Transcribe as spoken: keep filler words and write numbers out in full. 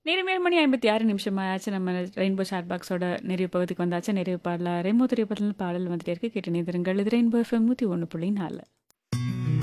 நேரம் ஏழு மணி ஐம்பத்தி ஆறு நிமிஷம் ஆச்சு. நம்ம ரெயின்போ சாட் பாக்ஸோட நிறைவு பகுதிக்கு வந்தாச்சு. நிறைவு பாடல ரெயின்போ திரைப்படத்தில் பாடல் வந்துட்டே இருக்கு. கேட்டு நேந்திரங்கள் இது ரெயின்போ எஃப்எம் நூற்றி ஒன்று புள்ளி நாலு.